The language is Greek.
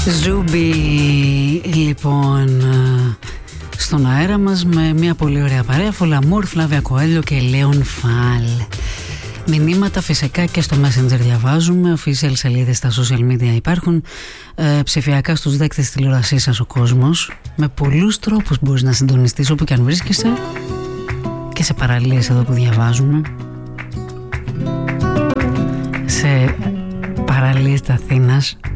Ζούμπι, λοιπόν, στον αέρα μας με μια πολύ ωραία παρέα. Φολαμούρ, Φλάβια Κοέλιο και Λέον Φαλ. Μηνύματα φυσικά και στο Messenger διαβάζουμε. Official σελίδες στα social media υπάρχουν. Ψηφιακά στους δέκτες τηλεόρασής σας ο κόσμος. Με πολλούς τρόπους μπορείς να συντονιστείς όπου και αν βρίσκεσαι. Και σε παραλίες εδώ που διαβάζουμε. Σε παραλίες της Αθήνας